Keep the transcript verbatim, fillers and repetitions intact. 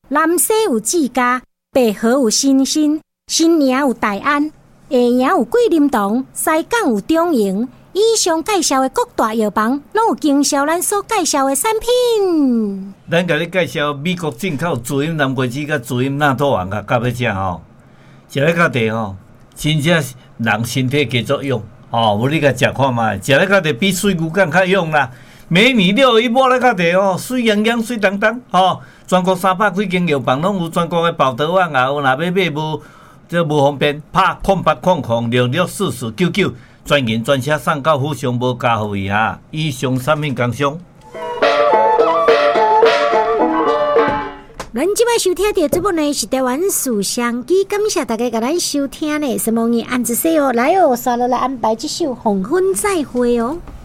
南西有志家，北河有新兴，新营有大安，下营有桂林堂，西港有中营。以上介绍的各大药房，拢有经销咱所介绍的产品。 咱甲你介绍美国进口滋阴南瓜子甲滋阴纳豆丸甲到要食吼，食咧到地吼，真正人身体加作用吼。无你甲食看卖，食咧到地比水牛更较用啦。美女六一摸咧到地吼，水洋洋、水当当吼。全国三百几间药房拢有全国的报道网啊，有若要买无，这无方便，拍空八空空六六四四九九。专人专车送到府上无加费哈，以上产品工商。 咱即摆收听到节目呢是台湾书香机，感谢大家甲咱收听呢，什么你按子说哦，来哦，刷落来安排这首《黄昏再会》哦。